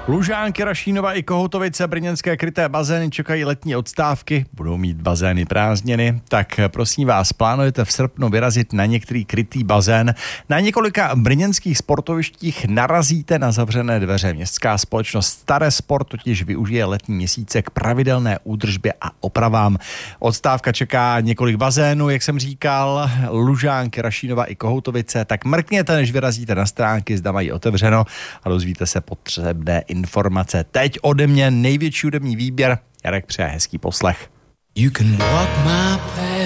Lužánky, Rašínova i Kohoutovice, brněnské kryté bazény čekají letní odstávky, budou mít bazény prázdniny, tak prosím vás, plánujete v srpnu vyrazit na některý krytý bazén. Na několika brněnských sportovištích narazíte na zavřené dveře. Městská společnost Staré Sport totiž využije letní měsíce k pravidelné údržbě a opravám. Odstávka čeká několik bazénů, jak jsem říkal, Lužánky, Rašínova i Kohoutovice, tak mrkněte, než vyrazíte na stránky, zda mají otevřeno a dozvíte se potřebné informace. Teď ode mě největší hudební výběr. Jarek přeje hezký poslech. You can walk my path.